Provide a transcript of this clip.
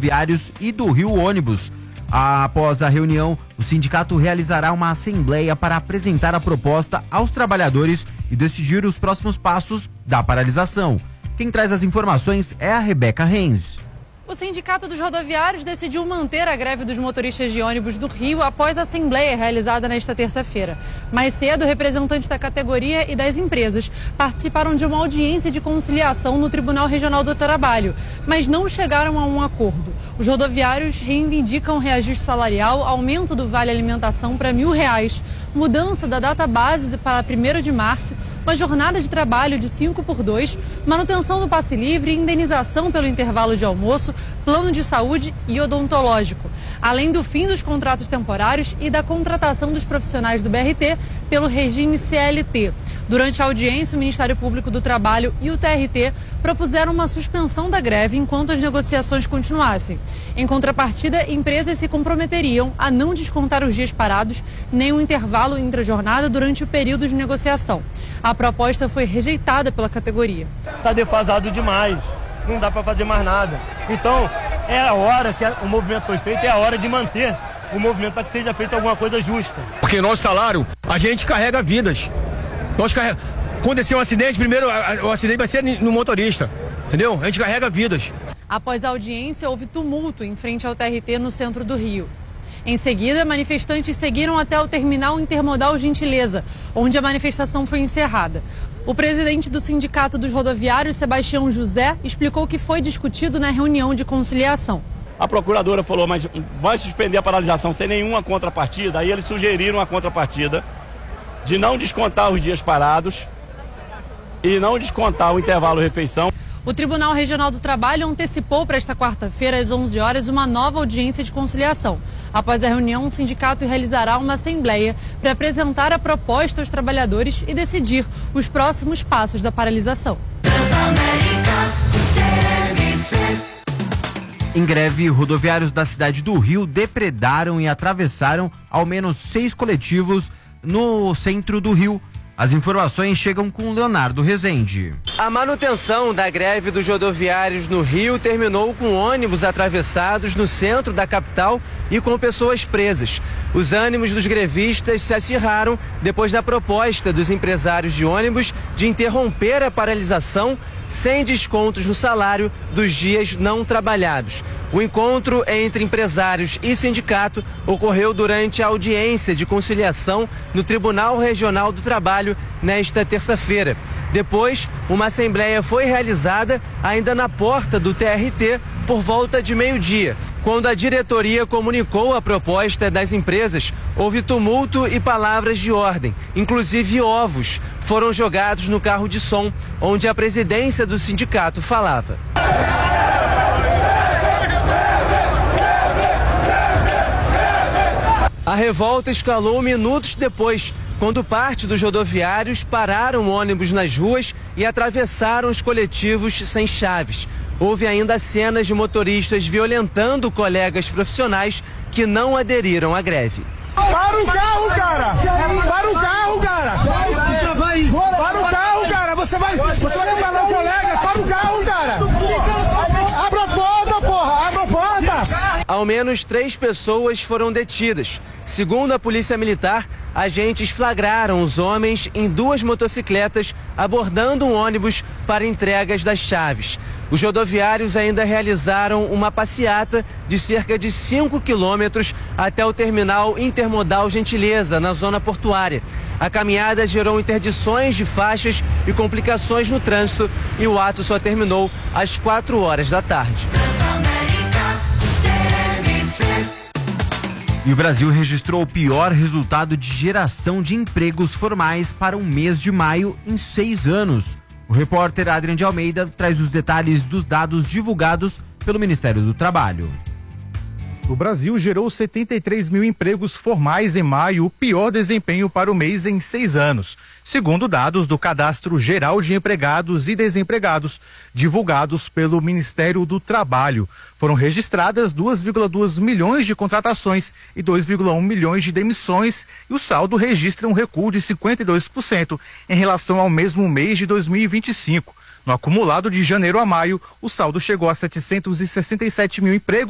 Rodoviários e do Rio Ônibus. Após a reunião, o sindicato realizará uma assembleia para apresentar a proposta aos trabalhadores e decidir os próximos passos da paralisação. Quem traz as informações é a Rebeca Renz. O Sindicato dos Rodoviários decidiu manter a greve dos motoristas de ônibus do Rio após a assembleia realizada nesta terça-feira. Mais cedo, representantes da categoria e das empresas participaram de uma audiência de conciliação no Tribunal Regional do Trabalho, mas não chegaram a um acordo. Os rodoviários reivindicam reajuste salarial, aumento do vale alimentação para R$1.000, mudança da data base para 1º de março, uma jornada de trabalho de 5x2, manutenção do passe livre, indenização pelo intervalo de almoço, plano de saúde e odontológico, além do fim dos contratos temporários e da contratação dos profissionais do BRT pelo regime CLT. Durante a audiência, o Ministério Público do Trabalho e o TRT propuseram uma suspensão da greve enquanto as negociações continuassem. Em contrapartida, empresas se comprometeriam a não descontar os dias parados nem o intervalo intra-jornada durante o período de negociação. A proposta foi rejeitada pela categoria. Está defasado demais, não dá para fazer mais nada. Então, é a hora que o movimento foi feito, é a hora de manter o movimento para que seja feita alguma coisa justa. Porque nosso salário, a gente carrega vidas. Acontecer um acidente, primeiro o acidente vai ser no motorista, entendeu? A gente carrega vidas. Após a audiência, houve tumulto em frente ao TRT no centro do Rio. Em seguida, manifestantes seguiram até o terminal intermodal Gentileza, onde a manifestação foi encerrada. O presidente do Sindicato dos Rodoviários, Sebastião José, explicou o que foi discutido na reunião de conciliação. A procuradora falou, mas vai suspender a paralisação sem nenhuma contrapartida. Aí eles sugeriram a contrapartida de não descontar os dias parados e não descontar o intervalo-refeição. O Tribunal Regional do Trabalho antecipou para esta quarta-feira, às 11 horas, uma nova audiência de conciliação. Após a reunião, o sindicato realizará uma assembleia para apresentar a proposta aos trabalhadores e decidir os próximos passos da paralisação. Em greve, rodoviários da cidade do Rio depredaram e atravessaram ao menos 6 coletivos no centro do Rio. As informações chegam com Leonardo Rezende. A manutenção da greve dos rodoviários no Rio terminou com ônibus atravessados no centro da capital e com pessoas presas. Os ânimos dos grevistas se acirraram depois da proposta dos empresários de ônibus de interromper a paralisação sem descontos no salário dos dias não trabalhados. O encontro entre empresários e sindicato ocorreu durante a audiência de conciliação no Tribunal Regional do Trabalho nesta terça-feira. Depois, uma assembleia foi realizada ainda na porta do TRT por volta de meio-dia. Quando a diretoria comunicou a proposta das empresas, houve tumulto e palavras de ordem, inclusive ovos foram jogados no carro de som, onde a presidência do sindicato falava. A revolta escalou minutos depois, quando parte dos rodoviários pararam ônibus nas ruas e atravessaram os coletivos sem chaves. Houve ainda cenas de motoristas violentando colegas profissionais que não aderiram à greve. Para o carro, cara! Para o carro, cara! Para o carro, cara! Você vai atropelar o colega! Para o carro, cara! Abra a porta, porra! Abra a porta! Ao menos 3 pessoas foram detidas. Segundo a Polícia Militar, agentes flagraram os homens em 2 motocicletas abordando um ônibus para entregas das chaves. Os rodoviários ainda realizaram uma passeata de cerca de 5 quilômetros até o terminal intermodal Gentileza, na zona portuária. A caminhada gerou interdições de faixas e complicações no trânsito e o ato só terminou às 4 horas da tarde. E o Brasil registrou o pior resultado de geração de empregos formais para o mês de maio em 6 anos. O repórter Adrian de Almeida traz os detalhes dos dados divulgados pelo Ministério do Trabalho. O Brasil gerou 73 mil empregos formais em maio, o pior desempenho para o mês em 6 anos, segundo dados do Cadastro Geral de Empregados e Desempregados, divulgados pelo Ministério do Trabalho. Foram registradas 2,2 milhões de contratações e 2,1 milhões de demissões, e o saldo registra um recuo de 52% em relação ao mesmo mês de 2025. No acumulado de janeiro a maio, o saldo chegou a 767 mil empregos